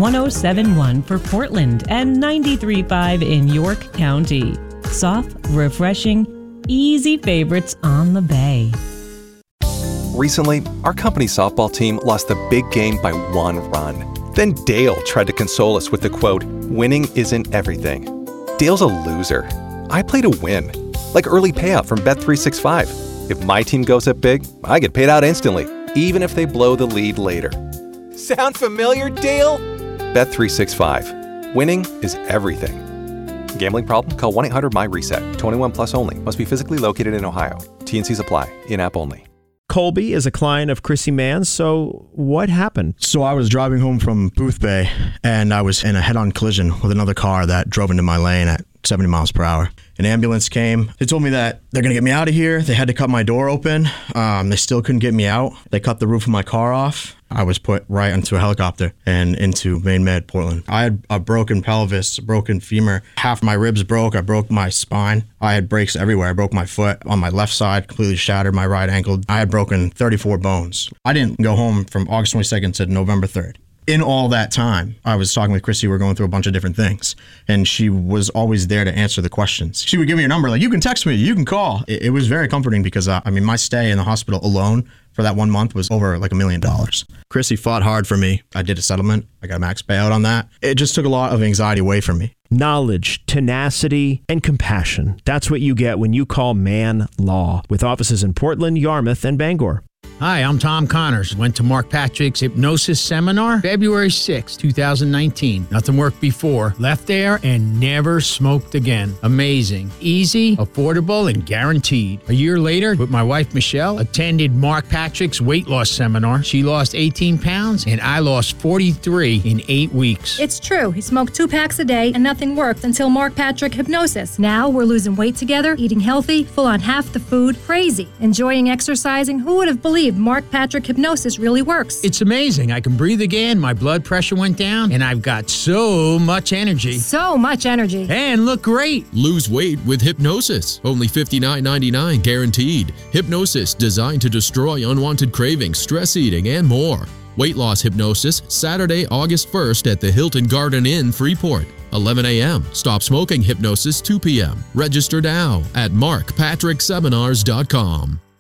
1071 for Portland and 93.5 in York County. Soft, refreshing, easy favorites on the Bay. Recently, our company softball team lost the big game by 1 run. Then Dale tried to console us with the quote, "Winning isn't everything." Dale's a loser. I play to win, like early payout from Bet365. If my team goes up big, I get paid out instantly, even if they blow the lead later. Sound familiar, Dale? Bet365. Winning is everything. Gambling problem? Call 1-800-MY-RESET. 21 plus only. Must be physically located in Ohio. T&Cs apply. In-app only. Colby is a client of Chrissy Mann, so what happened? So I was driving home from Booth Bay, and I was in a head-on collision with another car that drove into my lane at 70 miles per hour. An ambulance came. They told me that they're going to get me out of here. They had to cut my door open. They still couldn't get me out. They cut the roof of my car off. I was put right into a helicopter and into Maine Med, Portland. I had a broken pelvis, a broken femur. Half my ribs broke. I broke my spine. I had breaks everywhere. I broke my foot on my left side, completely shattered my right ankle. I had broken 34 bones. I didn't go home from August 22nd to November 3rd. In all that time, I was talking with Chrissy. We were going through a bunch of different things, and she was always there to answer the questions. She would give me a number, like, you can text me, you can call. It was very comforting because, my stay in the hospital alone for that 1 month was over like $1 million. Chrissy fought hard for me. I did a settlement. I got a max payout on that. It just took a lot of anxiety away from me. Knowledge, tenacity, and compassion. That's what you get when you call Mann Law, with offices in Portland, Yarmouth, and Bangor. Hi, I'm Tom Connors. Went to Mark Patrick's hypnosis seminar February 6, 2019. Nothing worked before. Left there and never smoked again. Amazing. Easy, affordable, and guaranteed. A year later, with my wife Michelle, attended Mark Patrick's weight loss seminar. She lost 18 pounds and I lost 43 in 8 weeks. It's true. He smoked 2 packs a day and nothing worked until Mark Patrick Hypnosis. Now we're losing weight together, eating healthy, full on half the food, crazy, enjoying exercising. Who would have believed Mark Patrick Hypnosis really works? It's amazing. I can breathe again, my blood pressure went down, and I've got so much energy. So much energy. And look great. Lose weight with Hypnosis. Only $59.99 guaranteed. Hypnosis designed to destroy unwanted cravings, stress eating, and more. Weight loss hypnosis, Saturday, August 1st at the Hilton Garden Inn, Freeport. 11 a.m. Stop smoking hypnosis, 2 p.m. Register now at markpatrickseminars.com.